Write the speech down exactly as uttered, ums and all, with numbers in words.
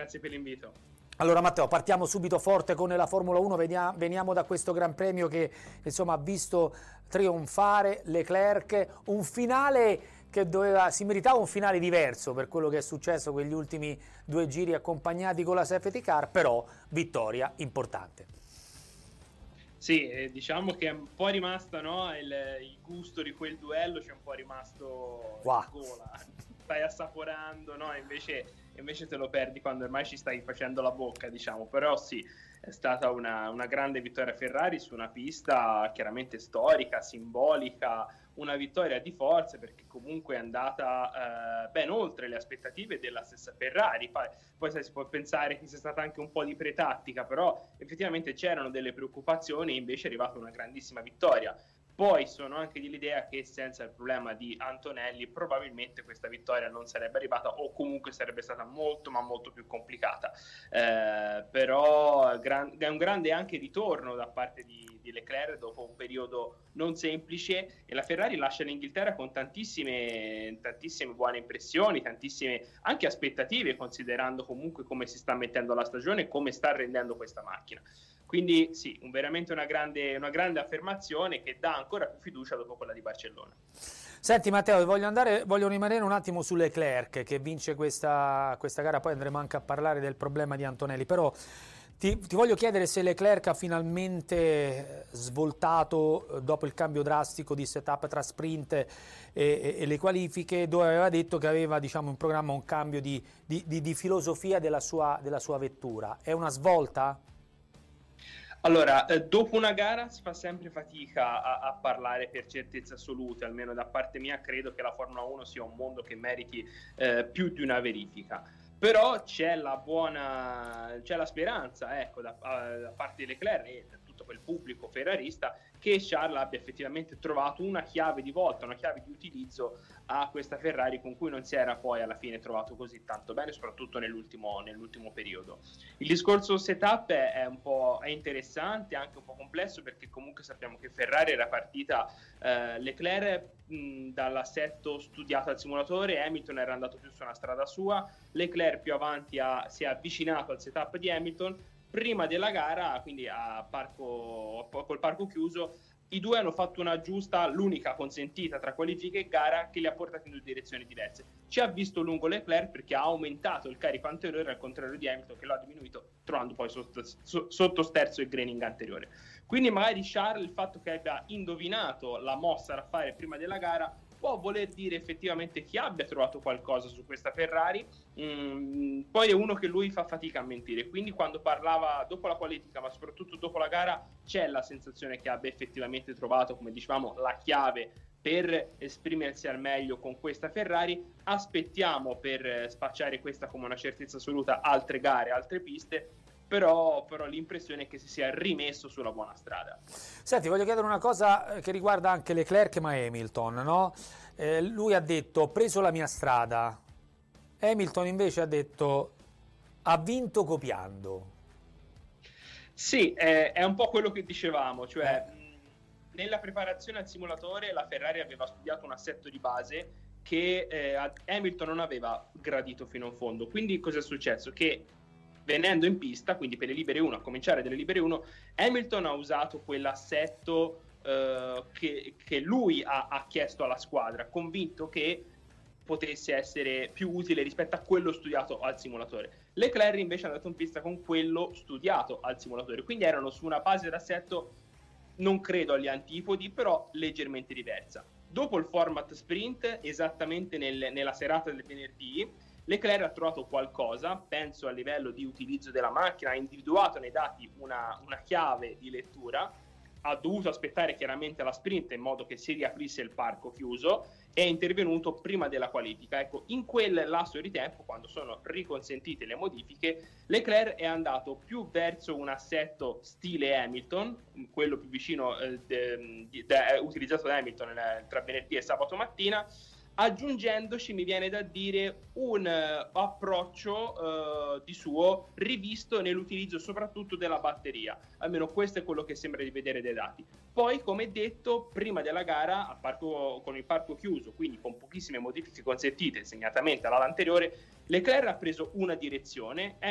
grazie per l'invito. Allora Matteo, partiamo subito forte con la Formula uno, veniamo, veniamo da questo Gran Premio che insomma ha visto trionfare Leclerc, un finale che doveva, si meritava un finale diverso per quello che è successo quegli ultimi due giri accompagnati con la safety car, però vittoria importante. Sì, eh, diciamo che è un po' rimasta, no? il, il gusto di quel duello c'è un po' rimasto wow. in gola, stai assaporando, no? Invece, invece te lo perdi quando ormai ci stai facendo la bocca, diciamo. Però sì, è stata una, una grande vittoria Ferrari su una pista chiaramente storica, simbolica, una vittoria di forza perché comunque è andata eh, ben oltre le aspettative della stessa Ferrari. Poi, poi sai, si può pensare che sia stata anche un po' di pretattica, però effettivamente c'erano delle preoccupazioni e invece è arrivata una grandissima vittoria. Poi sono anche dell'idea che senza il problema di Antonelli probabilmente questa vittoria non sarebbe arrivata o comunque sarebbe stata molto ma molto più complicata. Eh, però gran- è un grande anche ritorno da parte di, di Leclerc dopo un periodo non semplice e la Ferrari lascia l'Inghilterra con tantissime, tantissime buone impressioni, tantissime anche aspettative considerando comunque come si sta mettendo la stagione e come sta rendendo questa macchina. Quindi sì, un, veramente una grande, una grande affermazione che dà ancora più fiducia dopo quella di Barcellona. Senti Matteo, voglio, andare, voglio rimanere un attimo su Leclerc che vince questa, questa gara, poi andremo anche a parlare del problema di Antonelli, però ti, ti voglio chiedere se Leclerc ha finalmente svoltato dopo il cambio drastico di setup tra sprint e, e, e le qualifiche, dove aveva detto che aveva diciamo, in programma un cambio di, di, di, di filosofia della sua, della sua vettura. È una svolta? Allora, eh, dopo una gara si fa sempre fatica a, a parlare per certezze assolute, almeno da parte mia credo che la Formula uno sia un mondo che meriti eh, più di una verifica. Però c'è la buona, c'è la speranza, ecco, da, da parte di Leclerc e da tutto quel pubblico ferrarista che Charles abbia effettivamente trovato una chiave di volta, una chiave di utilizzo a questa Ferrari con cui non si era poi alla fine trovato così tanto bene, soprattutto nell'ultimo, nell'ultimo periodo. Il discorso setup è, è un po' è interessante, anche un po' complesso, perché comunque sappiamo che Ferrari era partita eh, Leclerc mh, dall'assetto studiato al simulatore, Hamilton era andato più su una strada sua, Leclerc più avanti ha, si è avvicinato al setup di Hamilton. Prima della gara, quindi a parco, col parco chiuso, i due hanno fatto una giusta, l'unica consentita tra qualifica e gara, che li ha portati in due direzioni diverse. Ci ha visto lungo Leclerc perché ha aumentato il carico anteriore al contrario di Hamilton che lo ha diminuito, trovando poi sotto, sotto sterzo il graining anteriore. Quindi magari Charles, il fatto che abbia indovinato la mossa da fare prima della gara può voler dire effettivamente che abbia trovato qualcosa su questa Ferrari. Mm, poi è uno che lui fa fatica a mentire, quindi quando parlava dopo la qualifica ma soprattutto dopo la gara c'è la sensazione che abbia effettivamente trovato, come dicevamo, la chiave per esprimersi al meglio con questa Ferrari. Aspettiamo per spacciare questa come una certezza assoluta altre gare, altre piste, Però, però l'impressione è che si sia rimesso sulla buona strada. Senti, voglio chiedere una cosa che riguarda anche Leclerc ma Hamilton, no? Eh, lui ha detto: ho preso la mia strada. Hamilton invece ha detto: ha vinto copiando. Sì, è, è un po' quello che dicevamo, cioè eh. mh, nella preparazione al simulatore la Ferrari aveva studiato un assetto di base che eh, Hamilton non aveva gradito fino in fondo. Quindi cosa è successo? Che venendo in pista, quindi per le libere uno, a cominciare dalle libere uno, Hamilton ha usato quell'assetto eh, che, che lui ha, ha chiesto alla squadra, convinto che potesse essere più utile rispetto a quello studiato al simulatore. Leclerc invece è andato in pista con quello studiato al simulatore, quindi erano su una base d'assetto non credo agli antipodi, però leggermente diversa. Dopo il format sprint, esattamente nel, nella serata del venerdì, Leclerc ha trovato qualcosa, penso a livello di utilizzo della macchina, ha individuato nei dati una, una chiave di lettura, ha dovuto aspettare chiaramente la sprint in modo che si riaprisse il parco chiuso, è intervenuto prima della qualifica. Ecco, in quel lasso di tempo, quando sono riconsentite le modifiche, Leclerc è andato più verso un assetto stile Hamilton, quello più vicino eh, de, de, de, utilizzato da Hamilton eh, tra venerdì e sabato mattina, aggiungendoci, mi viene da dire, un uh, approccio uh, di suo rivisto nell'utilizzo soprattutto della batteria. Almeno questo è quello che sembra di vedere dai dati. Poi, come detto, prima della gara, a parco, con il parco chiuso, quindi con pochissime modifiche consentite, segnatamente all'ala anteriore, Leclerc ha preso una direzione,